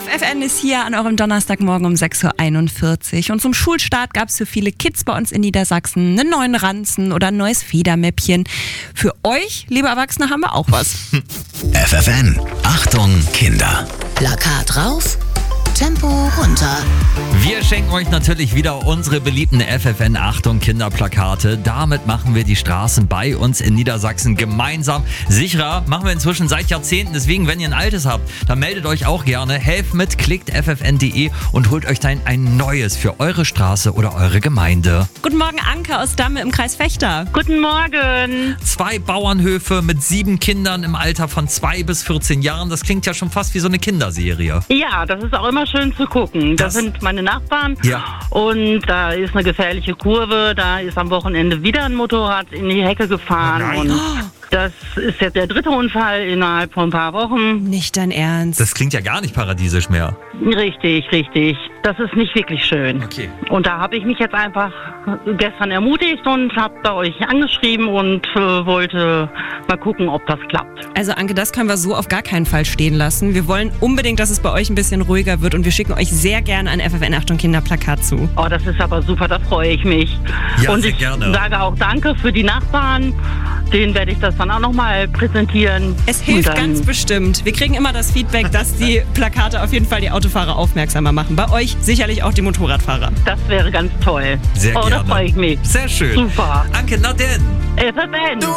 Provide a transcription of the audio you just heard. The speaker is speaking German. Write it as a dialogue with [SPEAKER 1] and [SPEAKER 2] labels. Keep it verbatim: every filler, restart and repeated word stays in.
[SPEAKER 1] F F N ist hier an eurem Donnerstagmorgen um sechs Uhr einundvierzig. Und zum Schulstart gab es für viele Kids bei uns in Niedersachsen einen neuen Ranzen oder ein neues Federmäppchen. Für euch, liebe Erwachsene, haben wir auch was.
[SPEAKER 2] F F N, Achtung Kinder.
[SPEAKER 3] Plakat rauf, Tempo runter.
[SPEAKER 4] Wir schenken euch natürlich wieder unsere beliebten F F N Achtung Kinderplakate. Damit machen wir die Straßen bei uns in Niedersachsen gemeinsam sicherer. Machen wir inzwischen seit Jahrzehnten. Deswegen, wenn ihr ein altes habt, dann meldet euch auch gerne. Helft mit, klickt f f n punkt d e und holt euch dann ein neues für eure Straße oder eure Gemeinde.
[SPEAKER 1] Guten Morgen, Anke aus Damme im Kreis Vechta.
[SPEAKER 5] Guten Morgen.
[SPEAKER 4] Zwei Bauernhöfe mit sieben Kindern im Alter von zwei bis vierzehn Jahren. Das klingt ja schon fast wie so eine Kinderserie.
[SPEAKER 5] Ja, das ist auch immer schön zu gucken. Das, das sind meine Nachbarn.
[SPEAKER 4] Ja.
[SPEAKER 5] Und da ist eine gefährliche Kurve. Da ist am Wochenende wieder ein Motorrad in die Hecke gefahren.
[SPEAKER 4] Oh
[SPEAKER 5] und das ist jetzt der dritte Unfall innerhalb von ein paar Wochen.
[SPEAKER 1] Nicht dein Ernst.
[SPEAKER 4] Das klingt ja gar nicht paradiesisch mehr.
[SPEAKER 5] Richtig, richtig. Das ist nicht wirklich schön.
[SPEAKER 4] Okay.
[SPEAKER 5] Und da habe ich mich jetzt einfach gestern ermutigt und habe bei euch angeschrieben und äh, wollte mal gucken, ob das klappt.
[SPEAKER 1] Also Anke, das können wir so auf gar keinen Fall stehen lassen. Wir wollen unbedingt, dass es bei euch ein bisschen ruhiger wird und wir schicken euch sehr gerne ein F F N Achtung Kinderplakat zu.
[SPEAKER 5] Oh, das ist aber super, da freue ich mich.
[SPEAKER 4] Ja,
[SPEAKER 5] und
[SPEAKER 4] sehr
[SPEAKER 5] ich
[SPEAKER 4] gerne.
[SPEAKER 5] sage auch Danke für die Nachbarn. Denen werde ich das dann auch nochmal präsentieren.
[SPEAKER 1] Es hilft
[SPEAKER 5] Und dann-
[SPEAKER 1] ganz bestimmt. Wir kriegen immer das Feedback, dass die Plakate auf jeden Fall die Autofahrer aufmerksamer machen. Bei euch sicherlich auch die Motorradfahrer.
[SPEAKER 5] Das wäre ganz toll.
[SPEAKER 4] Sehr
[SPEAKER 5] oh,
[SPEAKER 4] gerne.
[SPEAKER 5] da freue ich mich.
[SPEAKER 4] Sehr schön.
[SPEAKER 5] Super.
[SPEAKER 4] Anke, na denn.
[SPEAKER 5] F F N.